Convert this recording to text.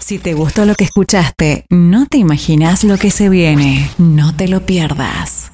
Si te gustó lo que escuchaste, no te imaginas lo que se viene. No te lo pierdas.